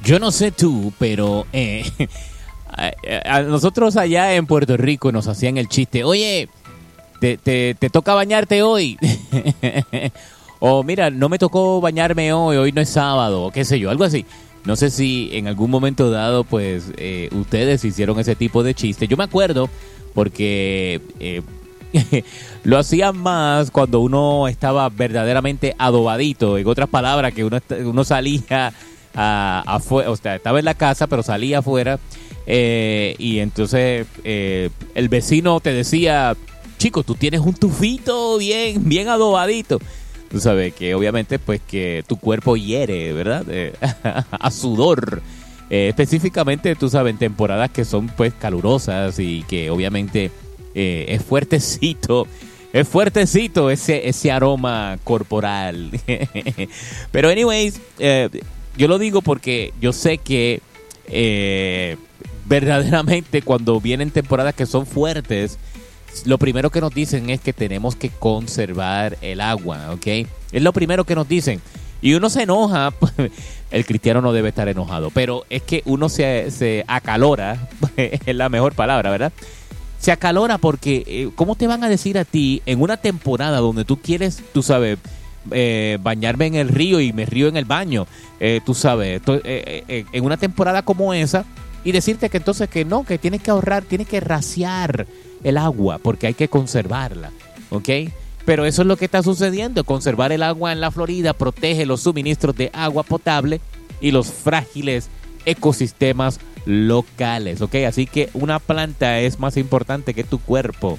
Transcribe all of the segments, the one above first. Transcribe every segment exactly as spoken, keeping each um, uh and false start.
Yo no sé tú, pero eh, a, a nosotros allá en Puerto Rico nos hacían el chiste, oye, te, te, te toca bañarte hoy. O mira, no me tocó bañarme hoy, hoy no es sábado, o qué sé yo, algo así. No sé si en algún momento dado, pues, eh, ustedes hicieron ese tipo de chiste. Yo me acuerdo porque eh, lo hacían más cuando uno estaba verdaderamente adobadito. En otras palabras, que uno, uno salía afuera, o sea, estaba en la casa, pero salía afuera. Eh, y entonces eh, el vecino te decía, chico, tú tienes un tufito bien, bien adobadito. Tú sabes que obviamente pues que tu cuerpo hiere, ¿verdad? Eh, a sudor. Eh, específicamente, tú sabes, en temporadas que son pues calurosas y que obviamente eh, es fuertecito, es fuertecito ese, ese aroma corporal. Pero anyways, eh, yo lo digo porque yo sé que eh, verdaderamente cuando vienen temporadas que son fuertes, lo primero que nos dicen es que tenemos que conservar el agua, ¿ok? Es lo primero que nos dicen. Y uno se enoja, el cristiano no debe estar enojado, pero es que uno se, se acalora, es la mejor palabra, ¿verdad? Se acalora porque, eh, ¿cómo te van a decir a ti en una temporada donde tú quieres, tú sabes, eh, bañarme en el río y me río en el baño? Eh, tú sabes, to, eh, eh, en una temporada como esa, y decirte que entonces que no, que tienes que ahorrar, tienes que raciar el agua porque hay que conservarla, ¿ok? Pero eso es lo que está sucediendo. Conservar el agua en la Florida protege los suministros de agua potable y los frágiles ecosistemas locales, ¿ok? Así que una planta es más importante que tu cuerpo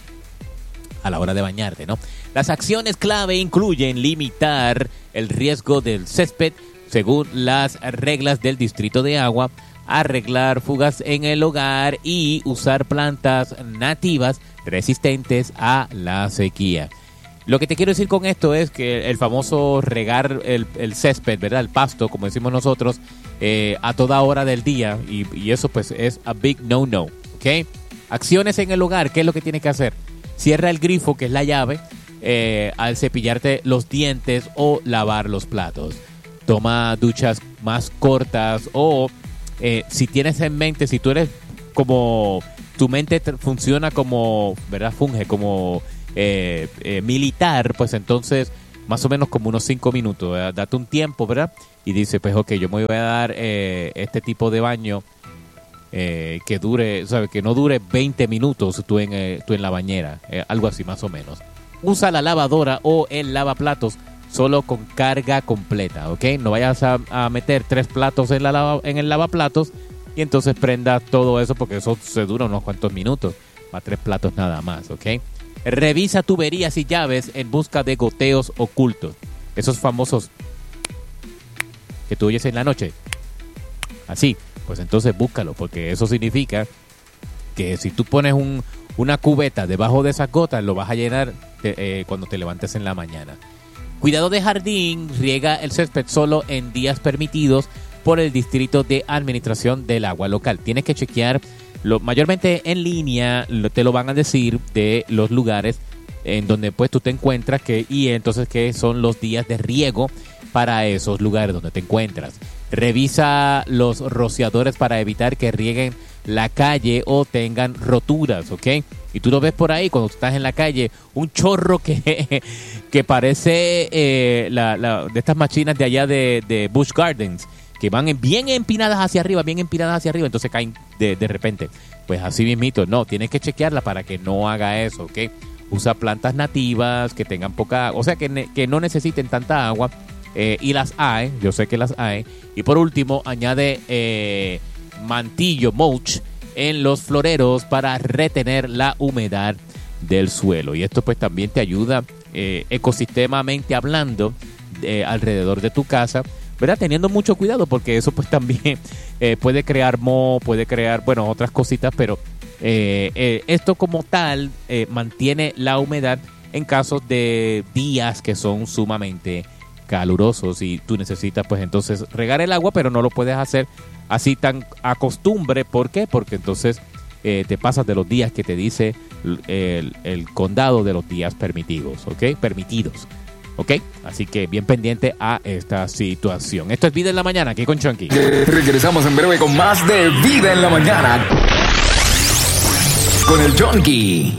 a la hora de bañarte, ¿no? Las acciones clave incluyen limitar el riesgo del césped según las reglas del distrito de agua, arreglar fugas en el hogar y usar plantas nativas resistentes a la sequía. Lo que te quiero decir con esto es que el famoso regar el, el césped, ¿verdad? El pasto, como decimos nosotros, eh, a toda hora del día, y, y eso pues es a big no-no, ¿ok? Acciones en el hogar, ¿qué es lo que tienes que hacer? Cierra el grifo, que es la llave, eh, al cepillarte los dientes o lavar los platos. Toma duchas más cortas o... Eh, si tienes en mente, si tú eres como, tu mente t- funciona como, ¿verdad? Funge como eh, eh, militar, pues entonces más o menos como unos cinco minutos, ¿verdad? Date un tiempo, ¿verdad? Y dice, pues ok, yo me voy a dar eh, este tipo de baño eh, que dure, ¿sabes? Que no dure veinte minutos tú en, eh, tú en la bañera, eh, algo así más o menos. Usa la lavadora o el lavaplatos solo con carga completa, ¿ok? No vayas a, a meter tres platos en, la lava, en el lavaplatos y entonces prenda todo eso porque eso se dura unos cuantos minutos. Para tres platos nada más, ¿ok? Revisa tuberías y llaves en busca de goteos ocultos. Esos famosos que tú oyes en la noche. Así, pues entonces búscalo porque eso significa que si tú pones un, una cubeta debajo de esas gotas, lo vas a llenar de, eh, cuando te levantes en la mañana. Cuidado de jardín, riega el césped solo en días permitidos por el Distrito de Administración del Agua Local. Tienes que chequear, lo, mayormente en línea, lo, te lo van a decir de los lugares en donde pues tú te encuentras que, y entonces qué son los días de riego para esos lugares donde te encuentras. Revisa los rociadores para evitar que rieguen la calle o tengan roturas, ¿ok? Y tú lo ves por ahí cuando estás en la calle, un chorro que, que parece eh, la, la, de estas machinas de allá de, de Busch Gardens, que van en, bien empinadas hacia arriba, bien empinadas hacia arriba, entonces caen de, de repente. Pues así mismito, no, tienes que chequearla para que no haga eso, ¿ok? Usa plantas nativas que tengan poca, o sea, que, ne, que no necesiten tanta agua, eh, y las hay, yo sé que las hay. Y por último, añade eh, mantillo, mulch, en los floreros para retener la humedad del suelo. Y esto pues también te ayuda eh, ecosistemamente hablando eh, alrededor de tu casa, ¿verdad? Teniendo mucho cuidado porque eso pues también eh, puede crear moho, puede crear, bueno, otras cositas, pero eh, eh, esto como tal eh, mantiene la humedad en casos de días que son sumamente calurosos y tú necesitas pues entonces regar el agua, pero no lo puedes hacer así tan a costumbre. ¿Por qué? Porque entonces eh, te pasas de los días que te dice el, el condado de los días permitidos, ¿ok? Permitidos. ¿Ok? Así que bien pendiente a esta situación. Esto es Vida en la Mañana, aquí con Chunky. Regresamos en breve con más de Vida en la Mañana con el Chunky.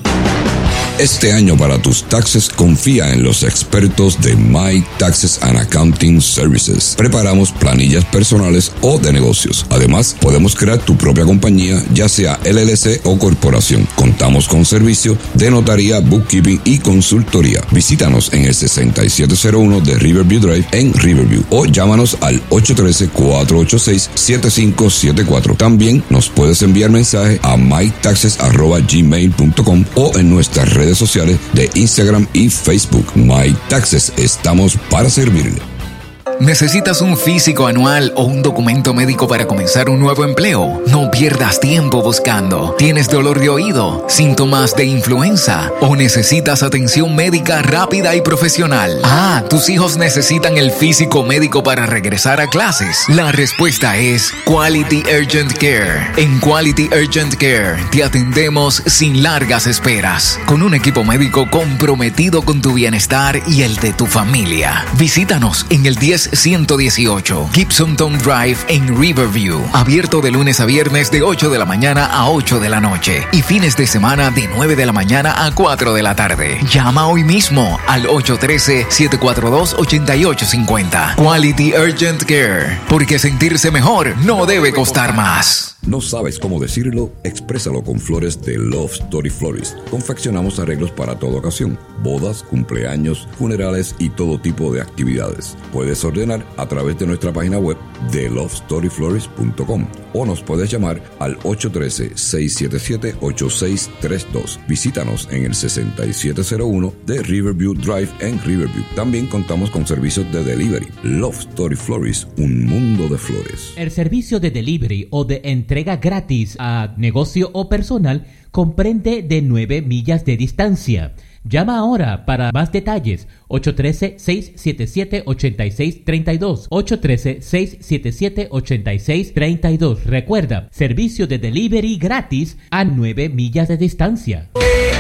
Este año para tus taxes confía en los expertos de My Taxes and Accounting Services. Preparamos planillas personales o de negocios. Además, podemos crear tu propia compañía, ya sea L L C o corporación. Contamos con servicio de notaría, bookkeeping y consultoría. Visítanos en el sesenta y siete cero uno de Riverview Drive en Riverview o llámanos al ocho uno tres, cuatro ocho seis, siete cinco siete cuatro. También nos puedes enviar mensaje a my taxes arroba gmail punto com o en nuestras redes sociales de Instagram y Facebook. My Taxes, estamos para servirle. ¿Necesitas un físico anual o un documento médico para comenzar un nuevo empleo? No pierdas tiempo buscando. ¿Tienes dolor de oído, síntomas de influenza o necesitas atención médica rápida y profesional? Ah, ¿tus hijos necesitan el físico médico para regresar a clases? La respuesta es Quality Urgent Care. En Quality Urgent Care te atendemos sin largas esperas, con un equipo médico comprometido con tu bienestar y el de tu familia. Visítanos en el diez ciento dieciocho Gibsonton Drive en Riverview, abierto de lunes a viernes de ocho de la mañana a ocho de la noche y fines de semana de nueve de la mañana a cuatro de la tarde. Llama hoy mismo al ocho uno tres, siete cuatro dos, ocho ocho cinco cero. Quality Urgent Care, porque sentirse mejor no debe costar más. ¿No sabes cómo decirlo? Exprésalo con flores de Love Story Florist. Confeccionamos arreglos para toda ocasión: bodas, cumpleaños, funerales y todo tipo de actividades. Puedes ordenar a través de nuestra página web de love story florist punto com o nos puedes llamar al ocho uno tres, seis siete siete, ocho seis tres dos. Visítanos en el sesenta y siete cero uno de Riverview Drive en Riverview. También contamos con servicios de delivery. Love Story Florist, un mundo de flores. El servicio de delivery o de entrega gratis a negocio o personal comprende de nueve millas de distancia. Llama ahora para más detalles. ocho uno tres, seis siete siete, ocho seis tres dos. ocho uno tres, seis siete siete, ocho seis tres dos. Recuerda, servicio de delivery gratis a nueve millas de distancia.